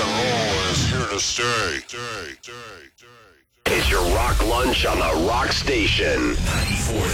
roll is here to stay. It's your rock lunch on the Rock Station. 94.7